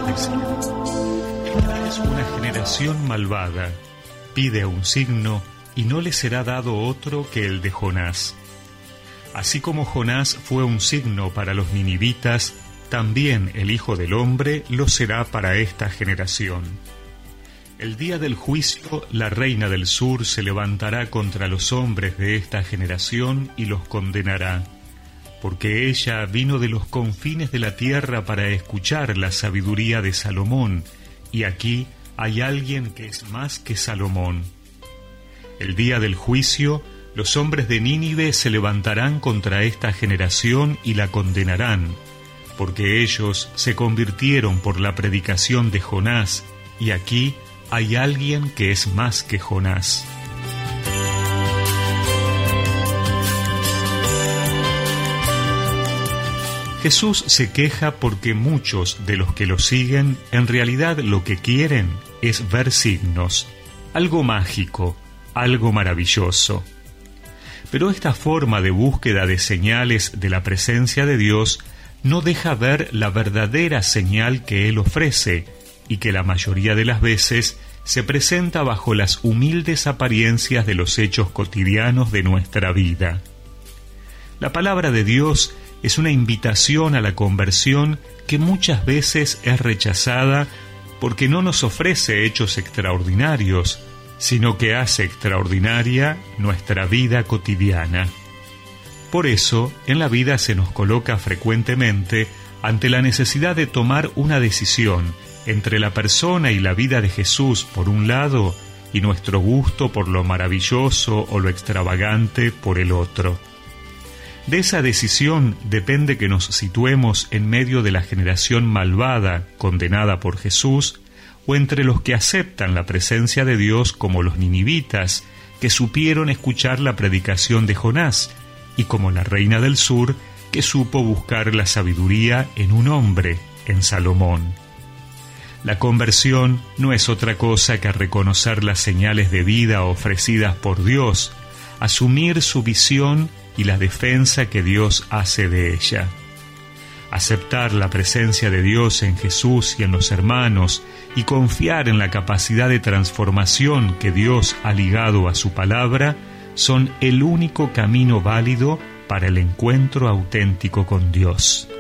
decía: esta es una generación malvada, pide un signo y no le será dado otro que el de Jonás. Así como Jonás fue un signo para los ninivitas, también el Hijo del Hombre lo será para esta generación. El día del juicio, la reina del sur se levantará contra los hombres de esta generación y los condenará, porque ella vino de los confines de la tierra para escuchar la sabiduría de Salomón, y aquí hay alguien que es más que Salomón. El día del juicio, los hombres de Nínive se levantarán contra esta generación y la condenarán, porque ellos se convirtieron por la predicación de Jonás, y aquí hay alguien que es más que Jonás. Jesús se queja porque muchos de los que lo siguen en realidad lo que quieren es ver signos, algo mágico, algo maravilloso. Pero esta forma de búsqueda de señales de la presencia de Dios no deja ver la verdadera señal que Él ofrece y que la mayoría de las veces se presenta bajo las humildes apariencias de los hechos cotidianos de nuestra vida. La palabra de Dios es una invitación a la conversión que muchas veces es rechazada porque no nos ofrece hechos extraordinarios, sino que hace extraordinaria nuestra vida cotidiana. Por eso, en la vida se nos coloca frecuentemente ante la necesidad de tomar una decisión entre la persona y la vida de Jesús por un lado y nuestro gusto por lo maravilloso o lo extravagante por el otro. De esa decisión depende que nos situemos en medio de la generación malvada condenada por Jesús o entre los que aceptan la presencia de Dios como los ninivitas que supieron escuchar la predicación de Jonás y como la reina del sur que supo buscar la sabiduría en un hombre, en Salomón. La conversión no es otra cosa que reconocer las señales de vida ofrecidas por Dios, asumir su visión y la defensa que Dios hace de ella. Aceptar la presencia de Dios en Jesús y en los hermanos y confiar en la capacidad de transformación que Dios ha ligado a su palabra son el único camino válido para el encuentro auténtico con Dios.